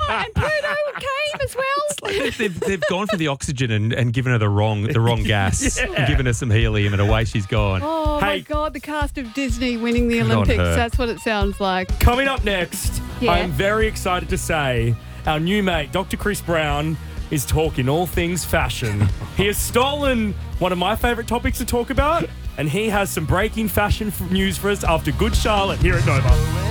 And Pluto came as well. They've gone for the oxygen and given her the wrong gas, and given her some helium, and away she's gone. Oh, my Hey. God, the cast of Disney winning the Good on Olympics. her. That's what it sounds like. Coming up next, Yeah. I'm very excited to say our new mate, Dr. Chris Brown, is talking all things fashion. He has stolen one of my favourite topics to talk about, and he has some breaking fashion news for us after Good Charlotte here at Nova.